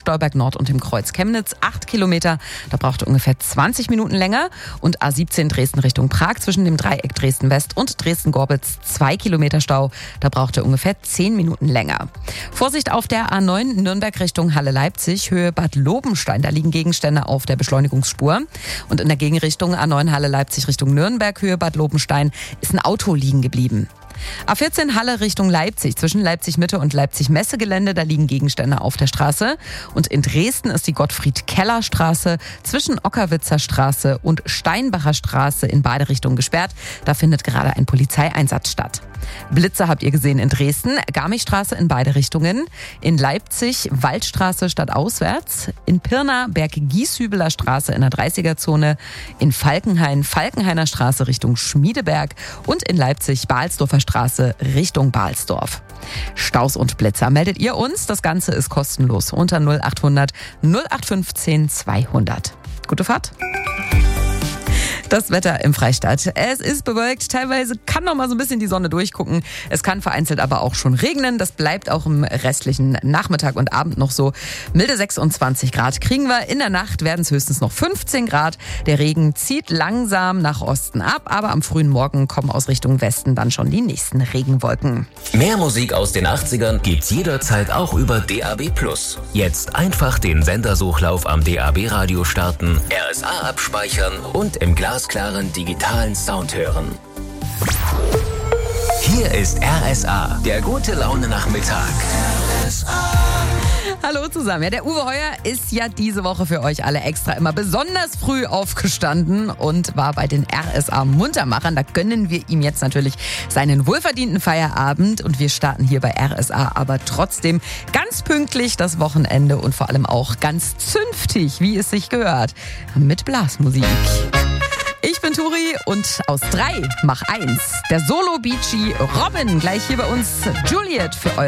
Stolberg Nord und dem Kreuz Chemnitz 8 Kilometer. Da braucht ihr ungefähr 20 Minuten länger. Und A17 Dresden Richtung Prag zwischen dem Dreieck Dresden West und Dresden-Gorbitz 2 Kilometer Stau. Da braucht ihr ungefähr 10 Minuten länger. Vorsicht auf der A9 Nürnberg Richtung Halle-Leipzig, Höhe Bad Lobenstein. Da liegen Gegenstände auf der Beschleunigungsspur. Und in der Gegenrichtung A9 Halle-Leipzig Richtung Nürnberg, Höhe Bad Lobenstein, ist ein Auto liegen geblieben. A14 Halle Richtung Leipzig, zwischen Leipzig-Mitte und Leipzig-Messegelände, da liegen Gegenstände auf der Straße. Und in Dresden ist die Gottfried-Keller-Straße zwischen Ockerwitzer Straße und Steinbacher Straße in beide Richtungen gesperrt. Da findet gerade ein Polizeieinsatz statt. Blitze habt ihr gesehen in Dresden, Garmichstraße in beide Richtungen, in Leipzig Waldstraße stadtauswärts, in Pirna Berg-Gieshübeler Straße in der 30er-Zone, in Falkenhain Falkenhainer Straße Richtung Schmiedeberg und in Leipzig Balsdorfer Straße Richtung Balsdorf. Staus und Blitzer meldet ihr uns, das Ganze ist kostenlos unter 0800 0815 200. Gute Fahrt! Das Wetter im Freistaat. Es ist bewölkt, teilweise kann noch mal so ein bisschen die Sonne durchgucken. Es kann vereinzelt aber auch schon regnen. Das bleibt auch im restlichen Nachmittag und Abend noch so. Milde 26 Grad kriegen wir. In der Nacht werden es höchstens noch 15 Grad. Der Regen zieht langsam nach Osten ab, aber am frühen Morgen kommen aus Richtung Westen dann schon die nächsten Regenwolken. Mehr Musik aus den 80ern gibt's jederzeit auch über DAB+. Jetzt einfach den Sendersuchlauf am DAB-Radio starten, RSA abspeichern und im glasklaren digitalen Sound hören. Hier ist RSA, der gute Laune-Nachmittag. RSA. Hallo zusammen. Ja, der Uwe Heuer ist ja diese Woche für euch alle extra immer besonders früh aufgestanden und war bei den RSA Muntermachern. Da gönnen wir ihm jetzt natürlich seinen wohlverdienten Feierabend und wir starten hier bei RSA aber trotzdem ganz pünktlich das Wochenende und vor allem auch ganz zünftig, wie es sich gehört, mit Blasmusik. Ich bin Turi und aus 3 mach 1. Der Solo-Beachy Robin gleich hier bei uns. Juliet für euch.